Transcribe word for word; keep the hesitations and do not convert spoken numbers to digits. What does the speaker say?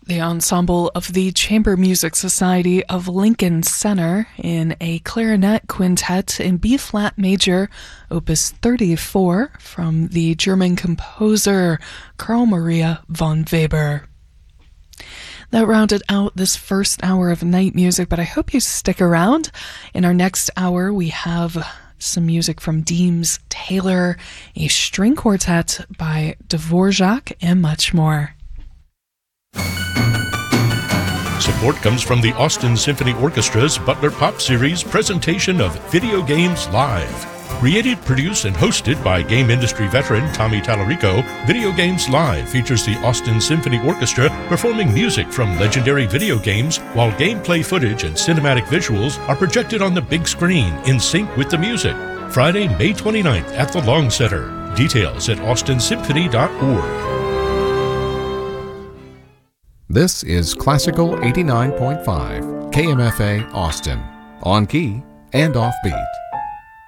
The ensemble of the Chamber Music Society of Lincoln Center in a clarinet quintet in B-flat major, opus thirty-four, from the German composer Carl Maria von Weber. That rounded out this first hour of night music, but I hope you stick around. In our next hour, we have some music from Deems Taylor, a string quartet by Dvorak, and much more. Support comes from the Austin Symphony Orchestra's Butler Pop Series presentation of Video Games Live. Created, produced, and hosted by game industry veteran Tommy Tallarico, Video Games Live features the Austin Symphony Orchestra performing music from legendary video games, while gameplay footage and cinematic visuals are projected on the big screen in sync with the music. Friday, May twenty-ninth at the Long Center. Details at austin symphony dot org. This is Classical eighty-nine point five, K M F A Austin, on key and offbeat.